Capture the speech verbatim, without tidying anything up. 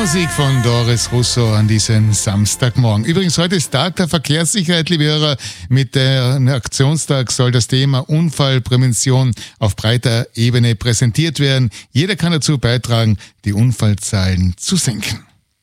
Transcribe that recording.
Musik von Doris Russo an diesem Samstagmorgen. Übrigens, heute ist Tag der Verkehrssicherheit, liebe Hörer. Mit dem Aktionstag soll das Thema Unfallprävention auf breiter Ebene präsentiert werden. Jeder kann dazu beitragen, die Unfallzahlen zu senken.